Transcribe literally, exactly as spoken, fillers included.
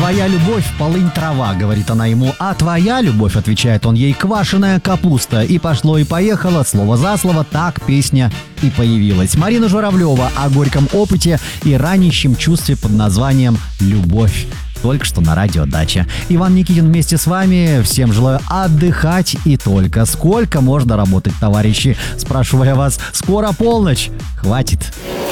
«Твоя любовь — полынь трава», — говорит она ему, «а твоя любовь», — отвечает он ей, «квашеная капуста». И пошло и поехало, слово за слово, так песня и появилась. Марина Журавлева о горьком опыте и ранящем чувстве под названием «Любовь». Только что на радио «Дача». Иван Никитин вместе с вами. Всем желаю отдыхать и только. Сколько можно работать, товарищи? Спрашиваю я вас, скоро полночь. Хватит.